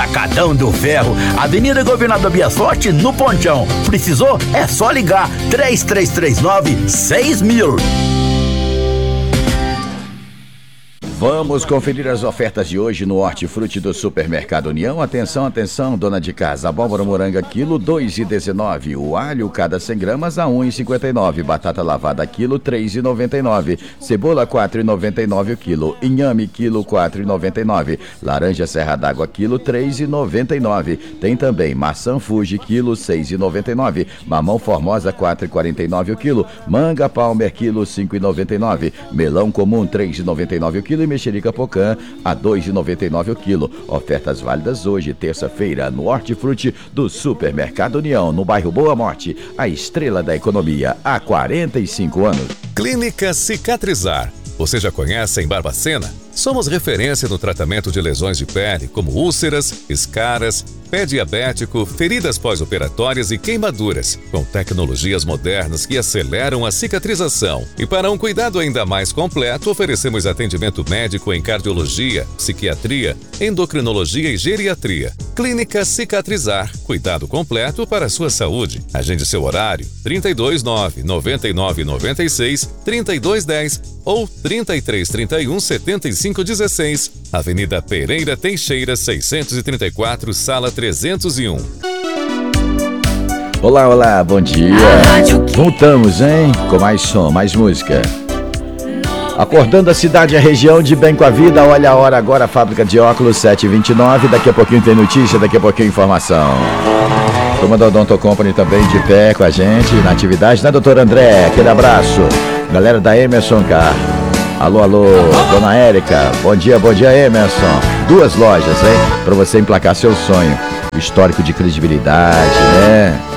Atacadão do Ferro, Avenida Governador Biasotti, no Ponchão. Precisou? É só ligar 3339-6000. Vamos conferir as ofertas de hoje no Hortifruti do Supermercado União. Atenção, atenção, dona de casa. Abóbora moranga quilo, 2,19. O alho, cada 100 gramas, a 1,59. Batata lavada quilo, 3,99. Cebola, 4,99 o quilo. Inhame, quilo, 4,99. Laranja Serra d'Água, quilo, 3,99. Tem também maçã Fuji, quilo, 6,99. Mamão Formosa, 4,49 o quilo. Manga Palmer, quilo, 5,99. Melão comum, 3,99 o quilo. Mexerica Pocã a 2,99 o quilo. Ofertas válidas hoje, terça-feira, no Hortifruti do Supermercado União, no bairro Boa Morte, a estrela da economia há 45 anos. Clínica Cicatrizar. Você já conhece em Barbacena? Somos referência no tratamento de lesões de pele, como úlceras, escaras, pé diabético, feridas pós-operatórias e queimaduras, com tecnologias modernas que aceleram a cicatrização. E para um cuidado ainda mais completo, oferecemos atendimento médico em cardiologia, psiquiatria, endocrinologia e geriatria. Clínica Cicatrizar. Cuidado completo para a sua saúde. Agende seu horário 329-9996-3210 ou 3331-7516. Avenida Pereira Teixeira, 634, sala 301. Olá, olá, bom dia. Voltamos, hein? Com mais som, mais música. Acordando a cidade e a região de bem com a vida. Olha a hora agora, Fábrica de Óculos, 7h29. Daqui a pouquinho tem notícia, daqui a pouquinho informação. Turma da Odonto Company também de pé com a gente na atividade, né, doutor André? Aquele abraço. Galera da Emerson Car. Alô, alô, dona Érica. Bom dia, Emerson. 2 lojas, hein? Para você emplacar seu sonho. Histórico de credibilidade, né?